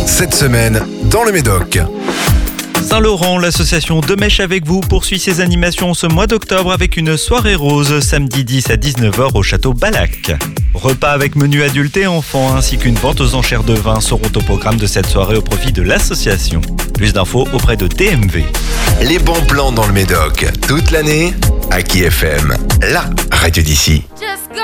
Cette semaine, dans le Médoc. Saint-Laurent, l'association De Mèche avec vous poursuit ses animations ce mois d'octobre avec une soirée rose samedi 10 à 19h au château Ballac. Repas avec menu adulte et enfants ainsi qu'une vente aux enchères de vin seront au programme de cette soirée au profit de l'association. Plus d'infos auprès de DMV. Les bons plans dans le Médoc, toute l'année, à Qui FM, la radio d'ici.